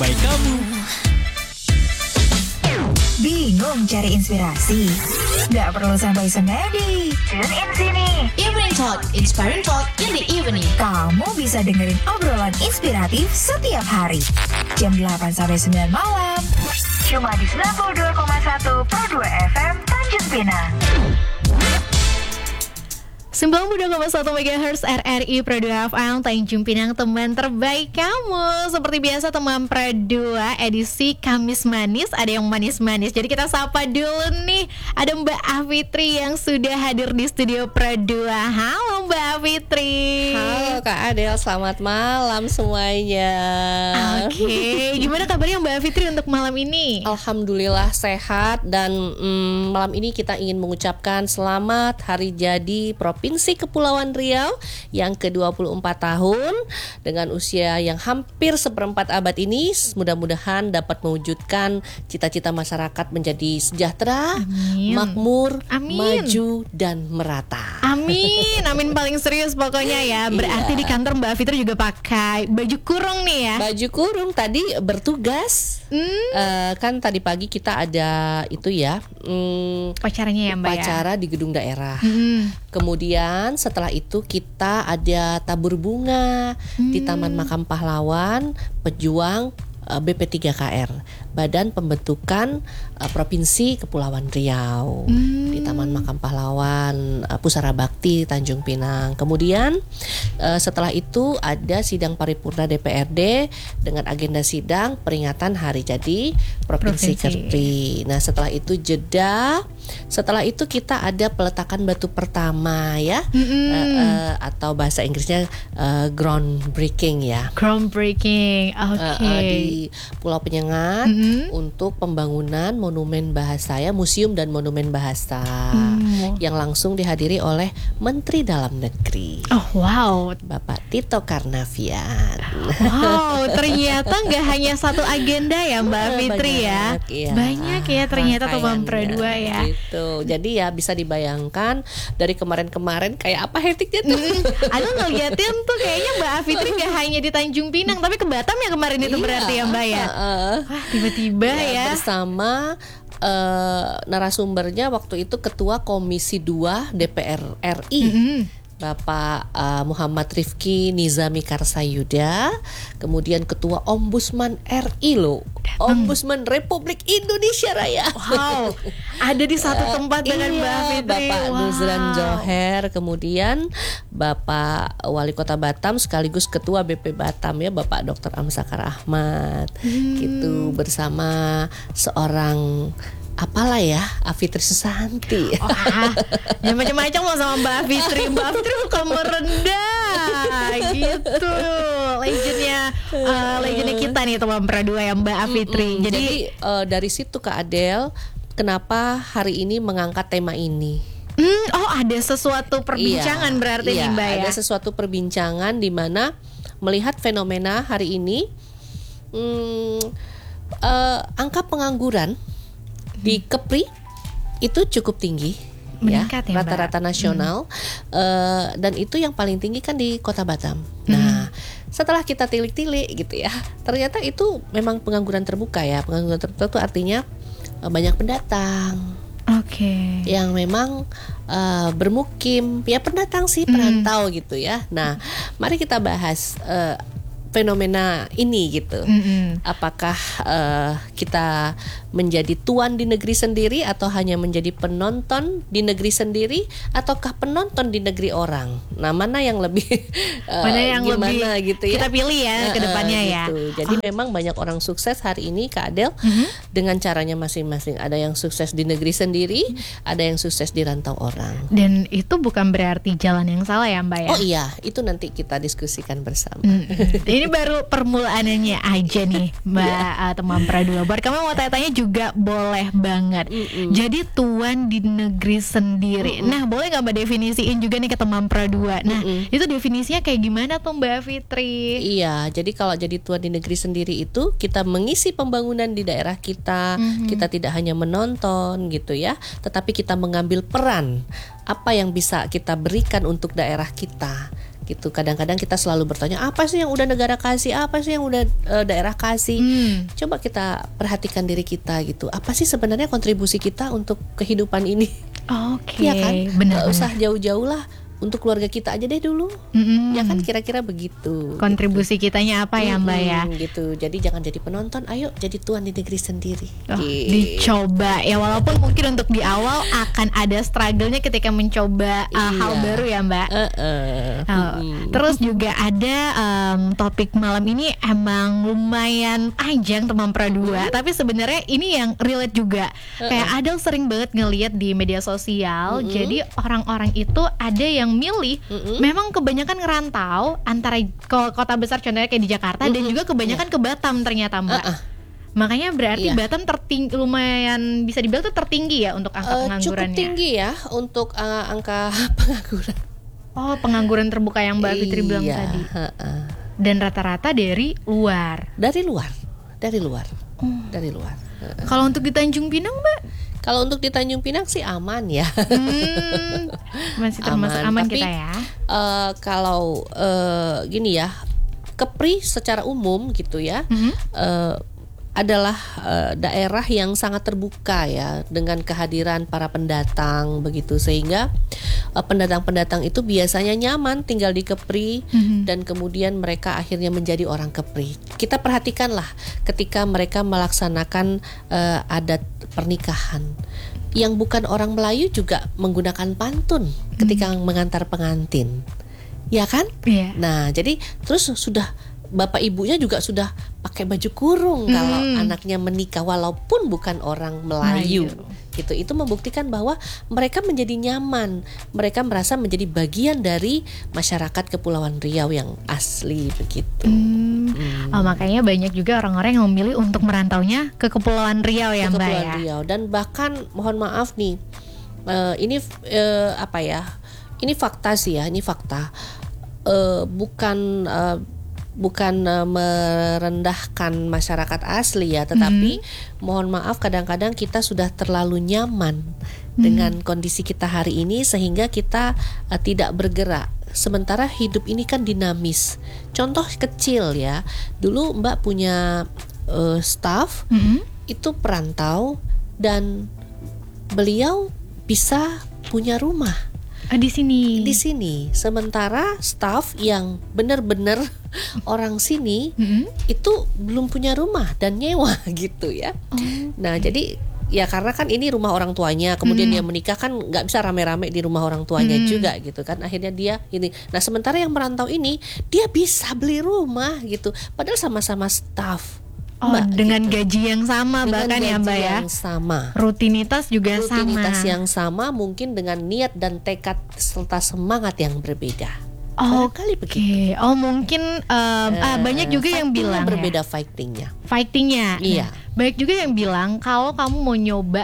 sampai kamu. Bingung cari inspirasi? Gak perlu sampai semedi. Tune in sini. Evening Talk, inspiring talk in the evening. Kamu bisa dengerin obrolan inspiratif setiap hari. Jam 8 sampai 9 malam. Cuma di 92,1 Pro 2 FM Tanjung Pinang. 92,1 MHz RRI Pro 2 FM Tanjung Pinang, teman terbaik kamu. Seperti biasa teman Pro 2 edisi Kamis Manis, ada yang manis-manis. Jadi kita sapa dulu nih, ada Mbak Afitri yang sudah hadir di studio Pro 2. Halo Mbak Afitri. Halo Kak Adel, selamat malam semuanya. Oke, gimana kabarnya Mbak Afitri untuk malam ini? Alhamdulillah sehat dan malam ini kita ingin mengucapkan selamat hari jadi Provinsi Kepulauan Riau yang ke-24 tahun dengan usia yang hampir seperempat abad ini. Mudah-mudahan dapat mewujudkan cita-cita masyarakat menjadi sejahtera, Amin. makmur, Amin. maju dan merata. Amin, amin paling serius pokoknya ya. Berarti Iya. di kantor Mbak Fitri juga pakai baju kurung nih ya. Baju kurung tadi bertugas. Kan tadi pagi kita ada itu ya, Pacaranya ya Mbak ya. upacara di gedung daerah. Hmm. Kemudian setelah itu kita ada tabur bunga di Taman Makam Pahlawan Pejuang BP3KR, Badan Pembentukan Provinsi Kepulauan Riau, di Taman Makam Pahlawan Pusara Bakti Tanjung Pinang. Kemudian setelah itu ada sidang paripurna DPRD dengan agenda sidang peringatan hari jadi Provinsi Kepri. Nah setelah itu jeda, setelah itu kita ada peletakan batu pertama ya, atau bahasa Inggrisnya groundbreaking ya. Groundbreaking, oke. Di Pulau Penyengat untuk pembangunan monumen bahasa ya, museum dan monumen bahasa yang langsung dihadiri oleh Menteri Dalam Negeri. Oh wow, Bapak Tito Karnavian. wow, ternyata nggak hanya satu agenda ya Mbak Fitri ya. Banyak, iya. Banyak ya ternyata teman Pro Rangkaiannya, 2 ya. Gitu. Jadi ya bisa dibayangkan dari kemarin-kemarin kayak apa hektiknya tuh. Aku ngeliatin tuh kayaknya Mbak Fitri nggak hanya di Tanjung Pinang tapi ke Batam ya kemarin itu berarti ya Mbak ya. Wah tiba-tiba ya. Bersama narasumbernya waktu itu Ketua Komisi 2 DPR RI. Bapak Muhammad Rifki Nizami Karsayuda, kemudian Ketua Ombudsman RI loh, Ombudsman Republik Indonesia Raya. Wow, ada di satu tempat dengan Mbak Fitri. Bapak Wow. Nuzran Joher, kemudian Bapak Wali Kota Batam sekaligus Ketua BP Batam ya, Bapak Dr. Amsakar Ahmad, gitu bersama seorang apalah ya, Afitri Susanti. Wah, ya macam-macam loh sama Mbak Fitri. Mbak Fitri suka merendah gitu. Legendnya kita nih teman Pro 2 ya Mbak Fitri. Jadi dari situ Kak Adel, kenapa hari ini mengangkat tema ini? Oh ada sesuatu perbincangan berarti nih Mbak ya. Ada sesuatu perbincangan di mana melihat fenomena hari ini, angka pengangguran di Kepri itu cukup tinggi. Meningkat ya, Mbak? Rata-rata nasional, dan itu yang paling tinggi kan di Kota Batam. Nah, setelah kita tilik-tilik gitu ya, ternyata itu memang pengangguran terbuka ya. Pengangguran terbuka itu artinya banyak pendatang. Oke. Yang memang bermukim, ya pendatang sih, perantau gitu ya. Nah, mari kita bahas fenomena ini gitu. Apakah kita menjadi tuan di negeri sendiri atau hanya menjadi penonton di negeri sendiri, ataukah penonton di negeri orang? Nah, mana yang lebih Mana yang gimana lebih gitu ya? kita pilih ya ke depannya ya. Gitu. Jadi memang banyak orang sukses hari ini Kak Adel dengan caranya masing-masing. Ada yang sukses di negeri sendiri, ada yang sukses di rantau orang. Dan itu bukan berarti jalan yang salah ya Mbak ya. Oh iya, itu nanti kita diskusikan bersama. Ini baru permulaannya aja nih Mbak teman Pro 2. Buat kamu mau tanya-tanya juga boleh banget. Jadi tuan di negeri sendiri. Nah boleh gak Mbak definisiin juga nih ke teman Pro 2. Nah itu definisinya kayak gimana tuh Mbak Fitri? Iya, jadi kalau jadi tuan di negeri sendiri itu kita mengisi pembangunan di daerah kita. Kita tidak hanya menonton gitu ya, tetapi kita mengambil peran apa yang bisa kita berikan untuk daerah kita gitu. Kadang-kadang kita selalu bertanya, apa sih yang udah negara kasih, apa sih yang udah daerah kasih. Coba kita perhatikan diri kita gitu, apa sih sebenarnya kontribusi kita untuk kehidupan ini. Oke, Ya kan, benar. nggak usah jauh-jauh lah, untuk keluarga kita aja deh dulu. Ya kan, kira-kira begitu. Kontribusi kitanya apa ya Mbak ya? Gitu. Jadi jangan jadi penonton, ayo jadi tuan di negeri sendiri. Oh, dicoba ya, walaupun mungkin untuk di awal akan ada struggle-nya ketika mencoba hal baru ya Mbak. Terus juga ada topik malam ini emang lumayan panjang teman Pro 2, tapi sebenarnya ini yang relate juga. Kayak Adel sering banget ngelihat di media sosial. Jadi orang-orang itu ada yang milih memang kebanyakan ngerantau antara kota besar contohnya kayak di Jakarta dan juga kebanyakan ke Batam ternyata Mbak. Makanya berarti Batam lumayan bisa dibilang tuh tertinggi ya untuk angka penganggurannya. Cukup tinggi ya untuk angka pengangguran. Oh, pengangguran terbuka yang Mbak Fitri bilang tadi. Dan rata-rata dari luar. Dari luar. Kalau untuk di Tanjung Pinang Mbak? Kalau untuk di Tanjung Pinang sih aman ya. Masih termasuk aman Tapi, kita ya. Kalau gini ya, Kepri secara umum gitu ya, adalah daerah yang sangat terbuka ya dengan kehadiran para pendatang begitu, sehingga pendatang-pendatang itu biasanya nyaman tinggal di Kepri dan kemudian mereka akhirnya menjadi orang Kepri. Kita perhatikanlah ketika mereka melaksanakan adat pernikahan, yang bukan orang Melayu juga menggunakan pantun ketika mengantar pengantin, ya kan? Iya. Nah, jadi terus sudah bapak ibunya juga sudah pakai baju kurung kalau anaknya menikah walaupun bukan orang Melayu. Gitu. Itu membuktikan bahwa mereka menjadi nyaman, mereka merasa menjadi bagian dari masyarakat Kepulauan Riau yang asli begitu. Oh, makanya banyak juga orang-orang yang memilih untuk merantaunya ke Kepulauan Riau ya Mbak ya. Kepulauan Riau, dan bahkan mohon maaf nih, ini apa ya? Ini fakta sih ya, ini fakta. Bukan merendahkan masyarakat asli ya, tetapi mohon maaf kadang-kadang kita sudah terlalu nyaman dengan kondisi kita hari ini sehingga kita tidak bergerak. Sementara hidup ini kan dinamis. Contoh kecil ya, dulu Mbak punya staff itu perantau dan beliau bisa punya rumah di sini. Di sini. Sementara staff yang benar-benar orang sini itu belum punya rumah dan nyewa gitu ya. Nah, jadi ya karena kan ini rumah orang tuanya, kemudian dia menikah kan nggak bisa rame-rame di rumah orang tuanya juga gitu kan. Akhirnya dia ini. Nah, sementara yang merantau ini dia bisa beli rumah gitu. Padahal sama-sama staff. Mbak, dengan gitu. gaji yang sama Dengan bahkan ya Mbak gaji ya. yang sama. Rutinitas juga Rutinitas sama. yang sama, mungkin dengan niat dan tekad serta semangat yang berbeda. Oke. Oh, mungkin banyak juga yang bilang berbeda ya, fightingnya. Iya. Banyak juga yang bilang kalau kamu mau nyoba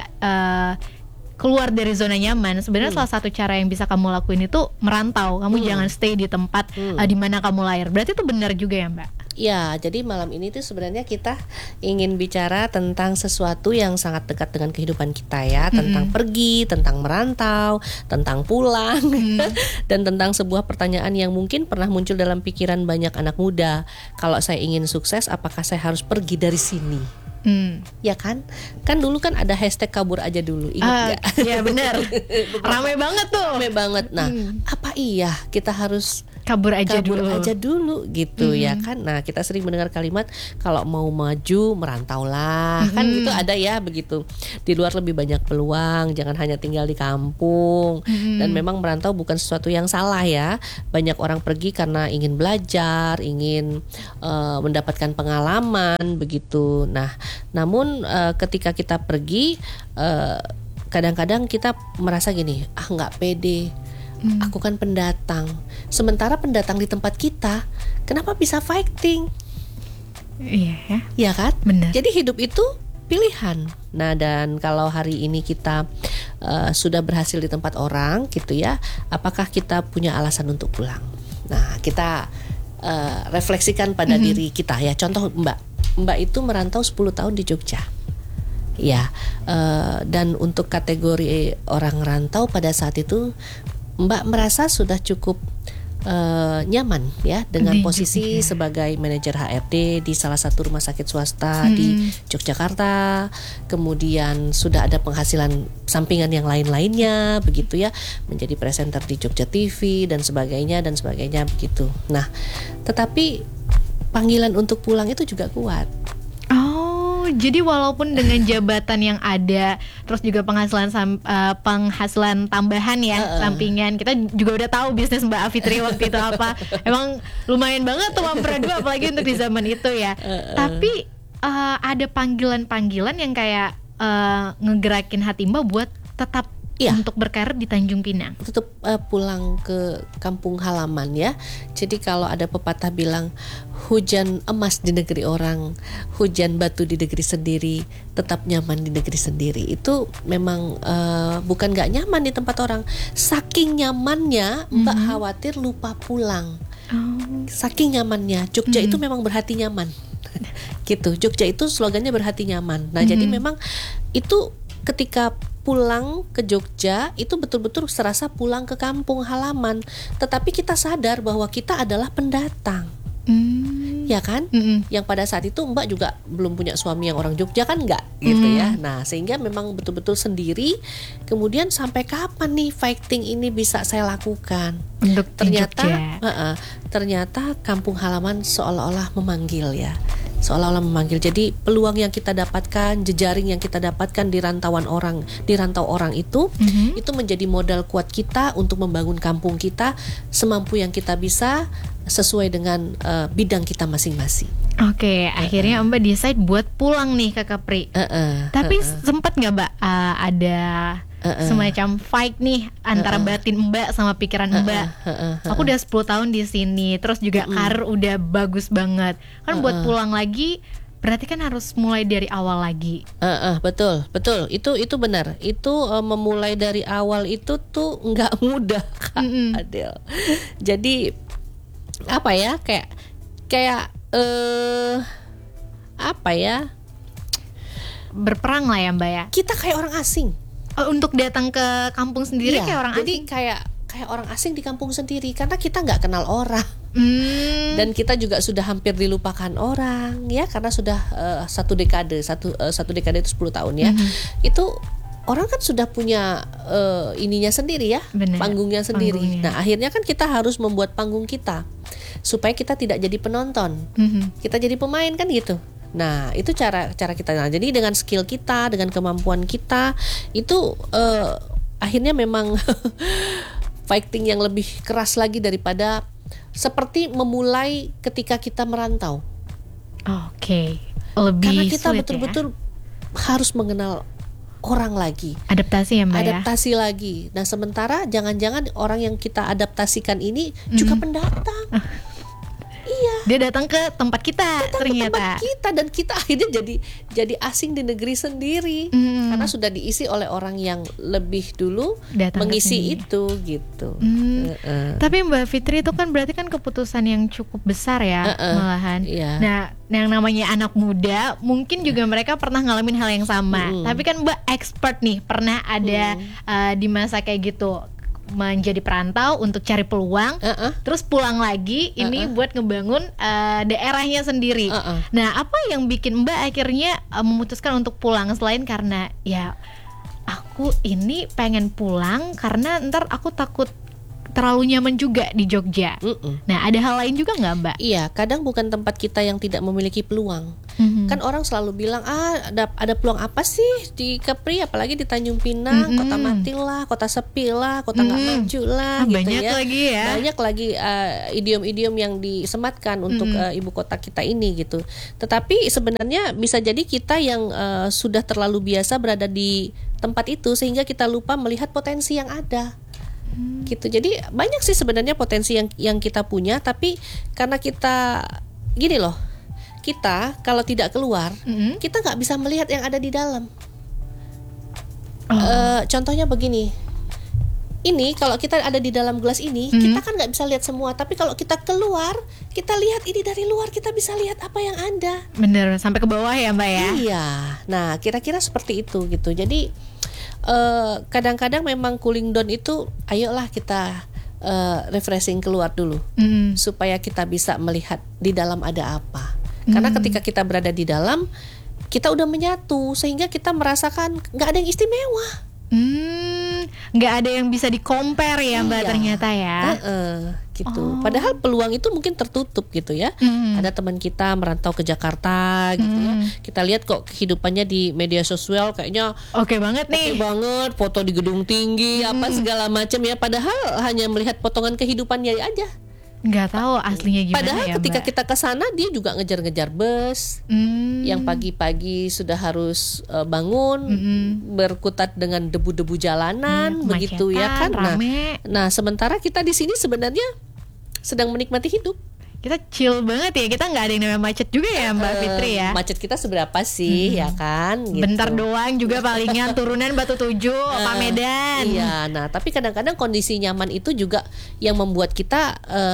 keluar dari zona nyaman, sebenarnya salah satu cara yang bisa kamu lakuin itu merantau. Kamu jangan stay di tempat di mana kamu lahir. Berarti itu benar juga ya Mbak? Ya, jadi malam ini tuh sebenarnya kita ingin bicara tentang sesuatu yang sangat dekat dengan kehidupan kita ya, tentang pergi, tentang merantau, tentang pulang, dan tentang sebuah pertanyaan yang mungkin pernah muncul dalam pikiran banyak anak muda. Kalau saya ingin sukses, apakah saya harus pergi dari sini? Ya kan? Kan dulu kan ada hashtag kabur aja dulu, ingat nggak? Ya benar. Rame banget tuh. Rame banget. Nah, apa iya kita harus kabur aja dulu gitu ya kan. Nah, kita sering mendengar kalimat kalau mau maju merantaulah, kan gitu ada ya begitu. Di luar lebih banyak peluang, jangan hanya tinggal di kampung. Dan memang merantau bukan sesuatu yang salah ya. Banyak orang pergi karena ingin belajar, ingin mendapatkan pengalaman begitu. Nah, namun ketika kita pergi kadang-kadang kita merasa gini, nggak pede. Aku kan pendatang. Sementara pendatang di tempat kita, kenapa bisa fighting? Iya ya. Ya kan? Benar. Jadi hidup itu pilihan. Nah, dan kalau hari ini kita sudah berhasil di tempat orang gitu ya, apakah kita punya alasan untuk pulang? Nah, kita refleksikan pada diri kita ya. Contoh Mbak itu merantau 10 tahun di Jogja. Ya, dan untuk kategori orang rantau pada saat itu Mbak merasa sudah cukup nyaman ya dengan Di posisi Jogja. sebagai manajer HRD di salah satu rumah sakit swasta di Yogyakarta. Kemudian sudah ada penghasilan sampingan yang lain-lainnya begitu ya, menjadi presenter di Jogja TV dan sebagainya begitu. Nah, tetapi panggilan untuk pulang itu juga kuat. Oh, jadi walaupun dengan jabatan yang ada, terus juga penghasilan tambahan ya, sampingan. Kita juga udah tahu bisnis Mbak Fitri waktu itu apa. Emang lumayan banget tuh Mampra 2 apalagi untuk di zaman itu ya. Tapi ada panggilan-panggilan yang kayak ngegerakin hati Mbak buat tetap untuk berkarir di Tanjung Pinang. Tetap pulang ke kampung halaman ya. Jadi kalau ada pepatah bilang hujan emas di negeri orang, hujan batu di negeri sendiri, tetap nyaman di negeri sendiri. Itu memang bukan gak nyaman di tempat orang. Saking nyamannya Mbak khawatir lupa pulang. Saking nyamannya Jogja itu memang berhati nyaman. Gitu. Jogja itu slogannya berhati nyaman. Nah, jadi memang itu ketika pulang ke Jogja itu betul-betul serasa pulang ke kampung halaman. Tetapi kita sadar bahwa kita adalah pendatang. Ya kan? Yang pada saat itu Mbak juga belum punya suami yang orang Jogja kan enggak gitu ya. Nah, sehingga memang betul-betul sendiri. Kemudian sampai kapan nih fighting ini bisa saya lakukan? Untuk Ternyata kampung halaman seolah-olah memanggil ya. Seolah-olah memanggil. Jadi peluang yang kita dapatkan, jejaring yang kita dapatkan di rantau orang itu menjadi modal kuat kita untuk membangun kampung kita semampu yang kita bisa sesuai dengan bidang kita masing-masing. Oke, akhirnya Mbak decide buat pulang nih ke Kepri. Tapi sempat nggak Mbak ada semacam fight nih antara batin Mbak sama pikiran Mbak? Aku udah 10 tahun di sini, terus juga karir udah bagus banget. Kan buat pulang lagi berarti kan harus mulai dari awal lagi. Betul. Itu benar. Itu memulai dari awal itu tuh nggak mudah, Kak Adel. Jadi apa ya? Kayak apa ya? Berperang lah ya Mbak ya. Kita kayak orang asing. Untuk datang ke kampung sendiri kayak orang jadi asing. kayak orang asing di kampung sendiri karena kita nggak kenal orang. Dan kita juga sudah hampir dilupakan orang ya karena sudah satu dekade itu 10 tahun ya. Itu orang kan sudah punya ininya sendiri ya. Bener, panggungnya sendiri. panggungnya. Nah, akhirnya kan kita harus membuat panggung kita supaya kita tidak jadi penonton. Kita jadi pemain kan gitu. Nah, itu cara kita. Nah, jadi dengan skill kita, dengan kemampuan kita itu akhirnya memang fighting yang lebih keras lagi daripada seperti memulai ketika kita merantau. Oke. Lebih Karena kita sulit betul-betul harus mengenal orang lagi. Adaptasi ya Mbak Adaptasi lagi. Nah, sementara jangan-jangan orang yang kita adaptasikan ini juga pendatang. Iya. Dia datang ke tempat kita ternyata. Tempat kita dan kita akhirnya jadi asing di negeri sendiri karena sudah diisi oleh orang yang lebih dulu Datang mengisi kesini. itu gitu. Tapi Mbak Fitri itu kan berarti kan keputusan yang cukup besar ya malahan. Iya. Nah, yang namanya anak muda mungkin juga mereka pernah ngalamin hal yang sama. Tapi kan Mbak expert nih, pernah ada di masa kayak gitu menjadi perantau untuk cari peluang, terus pulang lagi ini buat ngebangun daerahnya sendiri. Nah, apa yang bikin Mbak akhirnya memutuskan untuk pulang selain karena ya aku ini pengen pulang karena ntar aku takut terlalu nyaman juga di Jogja. Nah, ada hal lain juga nggak Mbak? Iya, kadang bukan tempat kita yang tidak memiliki peluang. Kan orang selalu bilang ada peluang apa sih di Kepri, apalagi di Tanjung Pinang, kota mati lah, kota sepi lah, kota nggak maju lah, gitu banyak ya. lagi ya. Banyak lagi idiom-idiom yang disematkan untuk ibu kota kita ini gitu. Tetapi sebenarnya bisa jadi kita yang sudah terlalu biasa berada di tempat itu sehingga kita lupa melihat potensi yang ada. Gitu. Jadi banyak sih sebenarnya potensi yang kita punya, tapi karena kita gini loh, kita kalau tidak keluar kita nggak bisa melihat yang ada di dalam. Contohnya begini, ini kalau kita ada di dalam gelas ini kita kan nggak bisa lihat semua, tapi kalau kita keluar kita lihat ini dari luar, kita bisa lihat apa yang ada. Bener, sampai ke bawah ya Mbak ya. Iya, nah kira-kira seperti itu gitu. Jadi kadang-kadang memang cooling down itu, ayolah kita refreshing keluar dulu, supaya kita bisa melihat di dalam ada apa. Karena ketika kita berada di dalam, kita udah menyatu, sehingga kita merasakan nggak ada yang istimewa. Nggak ada yang bisa di-compare ya Mbak ternyata ya. Gitu. Padahal peluang itu mungkin tertutup gitu ya. Ada teman kita merantau ke Jakarta gitu ya. Kita lihat kok kehidupannya di media sosial kayaknya Oke banget nih. oke banget, foto di gedung tinggi, apa segala macam ya. Padahal hanya melihat potongan kehidupannya aja. Nggak tahu aslinya gimana. Padahal ya, ketika Mbak? kita ke sana dia juga ngejar-ngejar bus. Yang pagi-pagi sudah harus bangun, berkutat dengan debu-debu jalanan, Iya, begitu ya kan. kemacetan, rame. Nah, sementara kita di sini sebenarnya sedang menikmati hidup. Kita chill banget ya. Kita nggak ada yang namanya macet juga ya Mbak Fitri ya. Macet kita seberapa sih, ya kan? Gitu. Bentar doang juga palingan turunan Batu Tujuh, Medan. Iya, nah tapi kadang-kadang kondisi nyaman itu juga yang membuat kita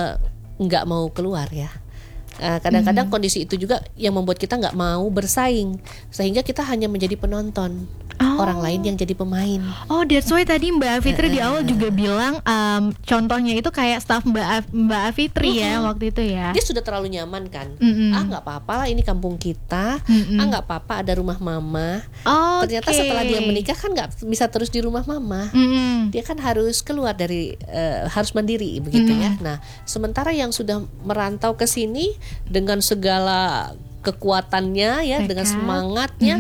nggak mau keluar ya. Kadang-kadang kondisi itu juga yang membuat kita nggak mau bersaing, sehingga kita hanya menjadi penonton, orang lain yang jadi pemain. Oh, that's why tadi Mbak Fitri di awal juga bilang contohnya itu kayak staff Mbak Fitri ya waktu itu ya. Dia sudah terlalu nyaman kan. Nggak apa-apa lah, ini kampung kita. Nggak apa-apa, ada rumah mama. Ternyata setelah dia menikah kan nggak bisa terus di rumah mama. Dia kan harus keluar dari harus mandiri begitu ya. Nah, sementara yang sudah merantau ke sini dengan segala kekuatannya ya, dengan semangatnya,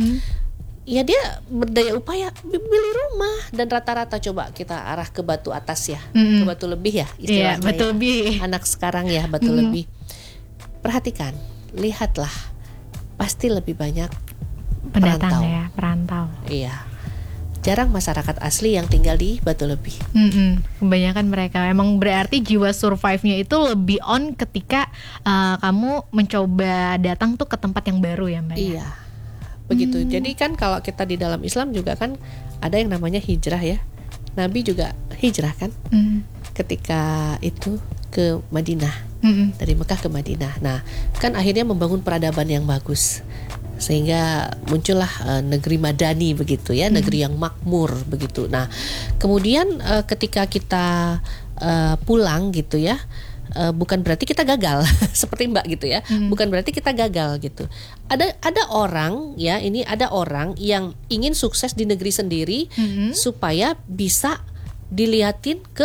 ya dia berdaya upaya beli rumah, dan rata-rata coba kita arah ke Batu Atas ya, ke Batu Lebih ya istilahnya. Iya, Batu ya. Lebih. Anak sekarang ya Batu Lebih. Perhatikan, lihatlah, pasti lebih banyak Pendatang ya, perantau. Iya. Jarang masyarakat asli yang tinggal di Batu Lebih. Kebanyakan mereka emang berarti jiwa survive-nya itu lebih on ketika kamu mencoba datang tuh ke tempat yang baru ya Mbak. Iya. Begitu. Jadi kan kalau kita di dalam Islam juga kan ada yang namanya hijrah ya. Nabi juga hijrah kan. Ketika itu ke Madinah. Dari Mekah ke Madinah. Nah, kan akhirnya membangun peradaban yang bagus. Sehingga muncullah negeri Madani begitu ya, negeri yang makmur begitu. Nah, kemudian ketika kita pulang gitu ya, bukan berarti kita gagal seperti Mbak gitu ya. Bukan berarti kita gagal gitu. Ada orang ya, ini ada orang yang ingin sukses di negeri sendiri supaya bisa diliatin ke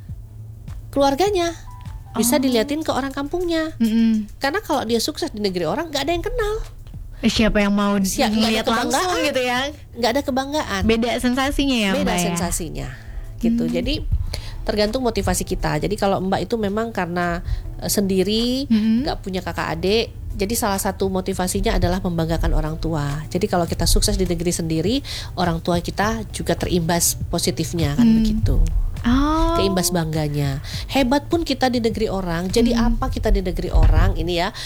keluarganya, bisa diliatin ke orang kampungnya. Karena kalau dia sukses di negeri orang, nggak ada yang kenal. Siapa yang mau Nggak ada lihat langsung kebanggaan. gitu ya? Nggak ada kebanggaan. Beda sensasinya ya Beda Mbak ya? sensasinya gitu. Jadi tergantung motivasi kita. Jadi kalau Mbak itu memang karena sendiri, nggak punya kakak adik, jadi salah satu motivasinya adalah membanggakan orang tua. Jadi kalau kita sukses di negeri sendiri, orang tua kita juga terimbas positifnya kan begitu. Keimbas bangganya. Hebat pun kita di negeri orang. Jadi apa kita di negeri orang ini ya?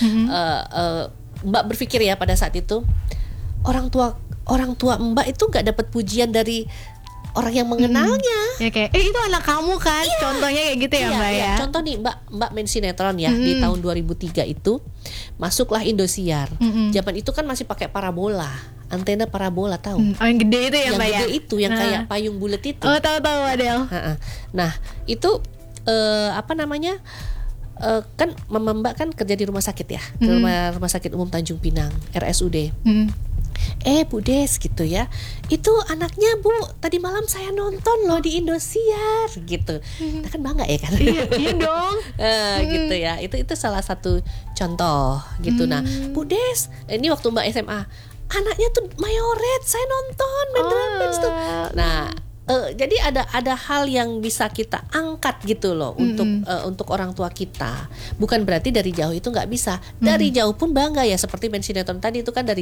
Mbak berpikir ya pada saat itu, orang tua Mbak itu nggak dapat pujian dari orang yang mengenalnya. Ya kayak itu anak kamu kan, contohnya kayak gitu ya Mbak ya. Contoh nih Mbak main sinetron ya di tahun 2003 itu masuklah Indosiar. Zaman itu kan masih pakai parabola, antena parabola tahu? Yang gede itu ya Yang Mbak ya. gede itu yang kayak payung bulat itu. Oh tahu Adel. Nah itu apa namanya? Kan Mama Mbak kan kerja di rumah sakit ya, di rumah sakit umum Tanjung Pinang, RSUD. Bu Des gitu ya, itu anaknya Bu tadi malam saya nonton loh di Indosiar gitu. Kita kan bangga ya kan. Iya dong. Gitu ya, itu salah satu contoh gitu. Nah Bu Des, ini waktu Mbak SMA, anaknya tuh Mayoret, saya nonton main drum band tuh. Nah jadi ada hal yang bisa kita angkat gitu loh untuk orang tua kita. Bukan berarti dari jauh itu nggak bisa. Dari jauh pun bangga ya, seperti main sinetron tadi itu kan dari